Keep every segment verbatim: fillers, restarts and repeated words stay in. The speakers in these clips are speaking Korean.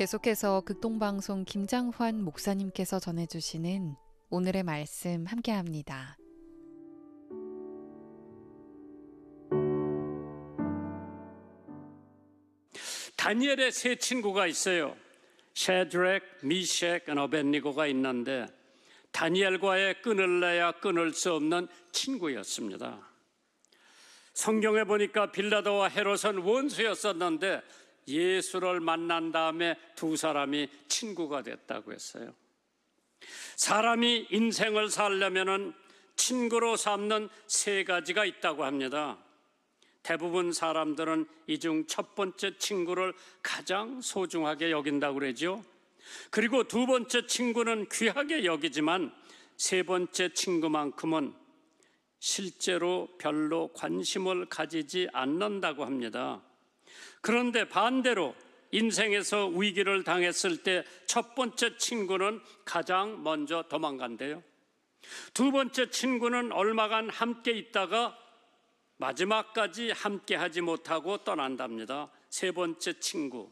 계속해서 극동방송 김장환 목사님께서 전해주시는 오늘의 말씀 함께합니다. 다니엘의 세 친구가 있어요. 샤드락, 미색, 어벤니고가 있는데 다니엘과의 끊을래야 끊을 수 없는 친구였습니다. 성경에 보니까 빌라도와 헤롯은 원수였었는데 예수를 만난 다음에 두 사람이 친구가 됐다고 했어요. 사람이 인생을 살려면은 친구로 삼는 세 가지가 있다고 합니다. 대부분 사람들은 이 중 첫 번째 친구를 가장 소중하게 여긴다고 그러죠. 그리고 두 번째 친구는 귀하게 여기지만 세 번째 친구만큼은 실제로 별로 관심을 가지지 않는다고 합니다. 그런데 반대로 인생에서 위기를 당했을 때 첫 번째 친구는 가장 먼저 도망간대요. 두 번째 친구는 얼마간 함께 있다가 마지막까지 함께 하지 못하고 떠난답니다. 세 번째 친구,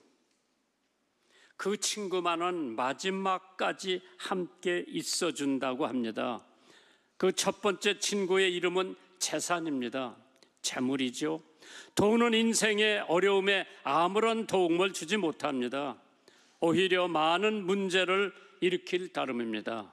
그 친구만은 마지막까지 함께 있어준다고 합니다. 그 첫 번째 친구의 이름은 재산입니다. 재물이죠. 돈은 인생의 어려움에 아무런 도움을 주지 못합니다. 오히려 많은 문제를 일으킬 따름입니다.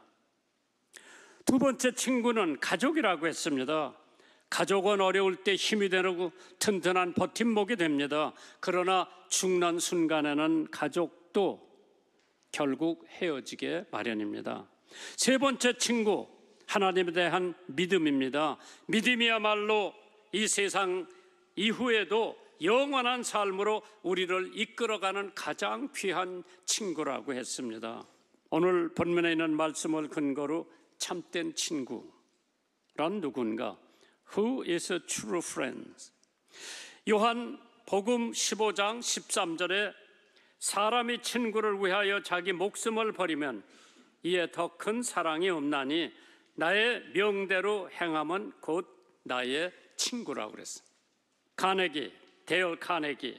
두 번째 친구는 가족이라고 했습니다. 가족은 어려울 때 힘이 되고 튼튼한 버팀목이 됩니다. 그러나 죽는 순간에는 가족도 결국 헤어지게 마련입니다. 세 번째 친구, 하나님에 대한 믿음입니다. 믿음이야말로 이 세상 이후에도 영원한 삶으로 우리를 이끌어가는 가장 귀한 친구라고 했습니다. 오늘 본문에 있는 말씀을 근거로 참된 친구란 누군가? Who is a true friend? 요한 복음 십오 장 십삼 절에 사람이 친구를 위하여 자기 목숨을 버리면 이에 더 큰 사랑이 없나니 나의 명대로 행함은 곧 나의 친구라고 그랬어요. 카네기, 데일 카네기,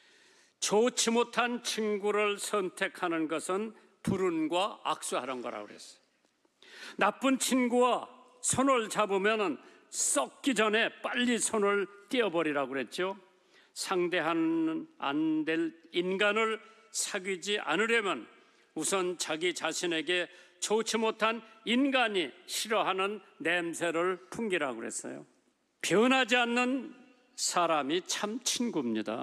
좋지 못한 친구를 선택하는 것은 불운과 악수하는 거라고 그랬어요. 나쁜 친구와 손을 잡으면은 썩기 전에 빨리 손을 떼어버리라고 그랬죠. 상대하는 안 될 인간을 사귀지 않으려면 우선 자기 자신에게 좋지 못한 인간이 싫어하는 냄새를 풍기라고 그랬어요. 변하지 않는 사람이 참 친구입니다.